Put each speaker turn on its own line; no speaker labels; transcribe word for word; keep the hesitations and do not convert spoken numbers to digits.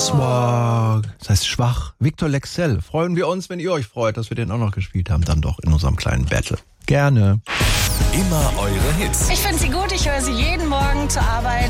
Swag. Das heißt schwach. Victor Lexell. Freuen wir uns, wenn ihr euch freut, dass wir den auch noch gespielt haben. Dann doch in unserem kleinen Battle. Gerne.
Immer eure Hits.
Ich finde sie gut, ich höre sie jeden Morgen zur Arbeit.